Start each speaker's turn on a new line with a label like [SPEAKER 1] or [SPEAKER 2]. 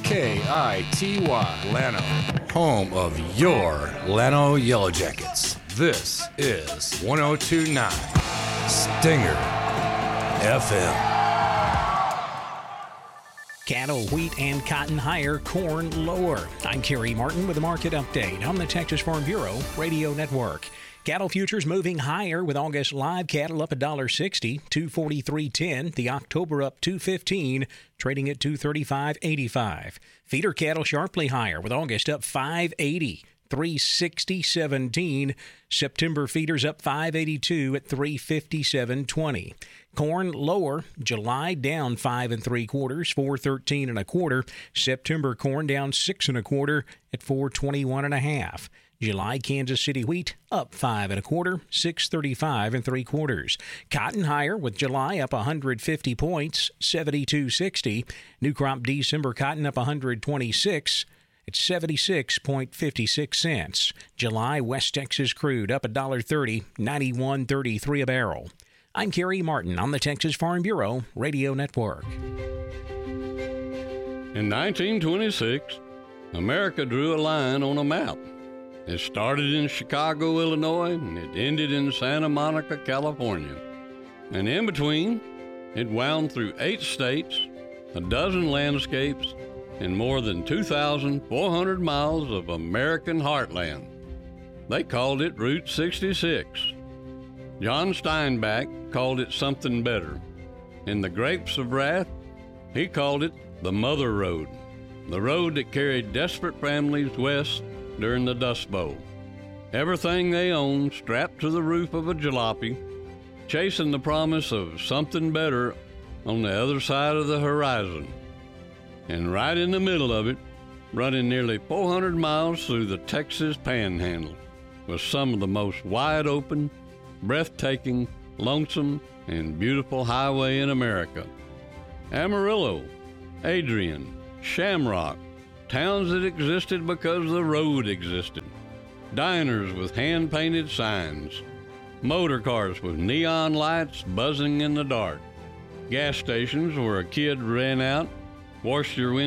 [SPEAKER 1] KITY Llano, home of your Llano Yellow Jackets. This is 1029 Stinger FM.
[SPEAKER 2] Cattle, wheat, and cotton higher, corn lower. I'm Kerry Martin with a market update on the Texas Farm Bureau Radio Network. Cattle futures moving higher with August live cattle up $1.60, $243.10. The October up $215, trading at $235.85. Feeder cattle sharply higher with August up $5.80. $360.17. September feeders up $5.82 at $357.20. Corn lower, July down 5 3/4, $413 1/4. September corn down 6 1/4 at $421 1/2. July Kansas City wheat up 5 1/4, $635 3/4. Cotton higher with July up 150 points, $72.60. New crop December cotton up 126. It's 76.56 cents. July West Texas crude up $1.30, 91.33 a barrel. I'm Kerry Martin on the Texas Farm Bureau Radio Network.
[SPEAKER 3] In 1926, America drew a line on a map. It started in Chicago, Illinois, and it ended in Santa Monica, California. And in between, it wound through 8 states, a dozen landscapes, and more than 2,400 miles of American heartland. They called it Route 66. John Steinbeck called it something better. In The Grapes of Wrath, he called it the Mother Road, the road that carried desperate families west during the Dust Bowl. Everything they owned strapped to the roof of a jalopy, chasing the promise of something better on the other side of the horizon. And right in the middle of it, running nearly 400 miles through the Texas Panhandle, was some of the most wide-open, breathtaking, lonesome, and beautiful highway in America. Amarillo, Adrian, Shamrock, towns that existed because the road existed. Diners with hand-painted signs. Motor cars with neon lights buzzing in the dark. Gas stations where a kid ran out, washed your window